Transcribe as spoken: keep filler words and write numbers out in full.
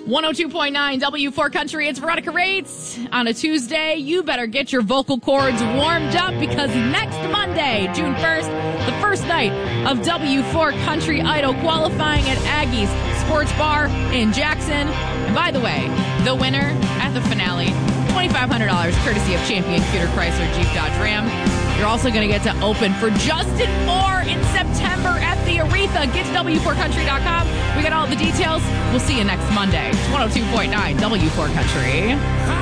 one oh two point nine W four Country, it's Veronica Rates. On a Tuesday, you better get your vocal cords warmed up because next Monday, June first, the first night of W four Country Idol qualifying at Aggie's Sports Bar in Jackson. And by the way, the winner at the finale, twenty-five hundred dollars courtesy of Champion Cuter Chrysler Jeep Dodge Ram. You're also going to get to open for Justin Moore in September at the Aretha. Get to W four country dot com. We got all the details. We'll see you next Monday. It's one oh two point nine W four Country.